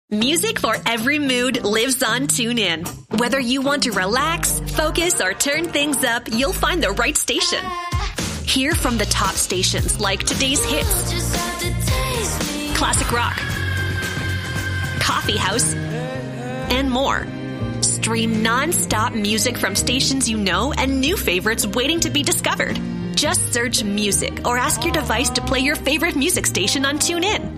Music for every mood lives on TuneIn. Whether you want to relax, focus, or turn things up, you'll find the right station. Hear from the top stations like today's hits, classic rock, coffee house, and more. Stream non-stop music from stations you know and new favorites waiting to be discovered. Just search music or ask your device to play your favorite music station on TuneIn.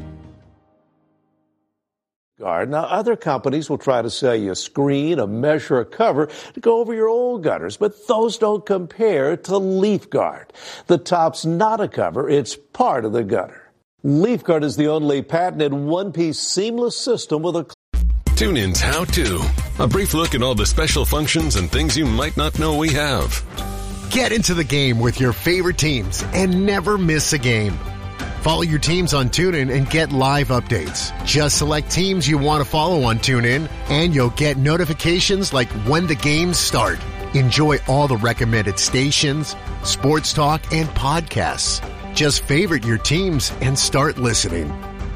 Now, other companies will try to sell you a screen, a measure, a cover to go over your old gutters, but those don't compare to LeafGuard. The top's not a cover, it's part of the gutter. LeafGuard is the only patented one-piece seamless system with a... TuneIn's How To. A brief look at all the special functions and things you might not know we have. Get into the game with your favorite teams and never miss a game. Follow your teams on TuneIn and get live updates. Just select teams you want to follow on TuneIn, and you'll get notifications like when the games start. Enjoy all the recommended stations, sports talk, and podcasts. Just favorite your teams and start listening.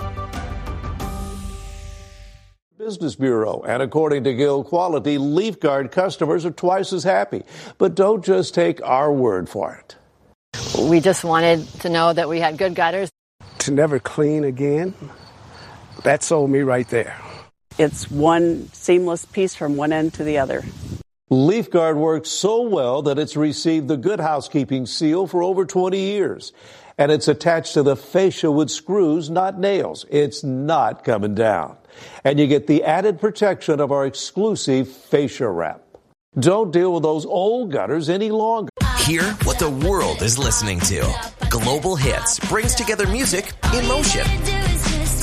Business Bureau, and according to Guild Quality, LeafGuard customers are twice as happy. But don't just take our word for it. We just wanted to know that we had good gutters. To never clean again, that sold me right there. It's one seamless piece from one end to the other. LeafGuard works so well that it's received the Good Housekeeping seal for over 20 years. And it's attached to the fascia with screws, not nails. It's not coming down. And you get the added protection of our exclusive fascia wrap. Don't deal with those old gutters any longer. Hear what the world is listening to. Global Hits brings together music in motion.